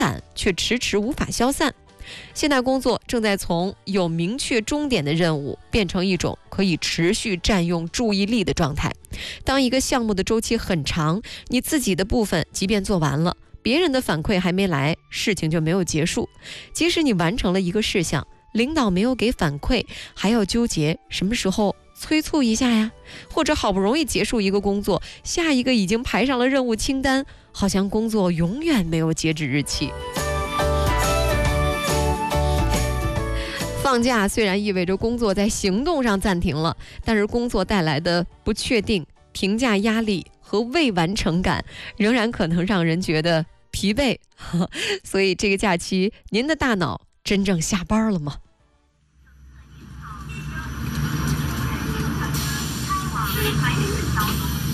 感却迟迟无法消散。现代工作正在从有明确终点的任务变成一种可以持续占用注意力的状态。当一个项目的周期很长，你自己的部分即便做完了，别人的反馈还没来，事情就没有结束。即使你完成了一个事项，领导没有给反馈，还要纠结什么时候催促一下呀，或者好不容易结束一个工作，下一个已经排上了任务清单，好像工作永远没有截止日期。放假虽然意味着工作在行动上暂停了，但是工作带来的不确定、评价压力和未完成感仍然可能让人觉得疲惫。所以这个假期您的大脑真正下班了吗？开往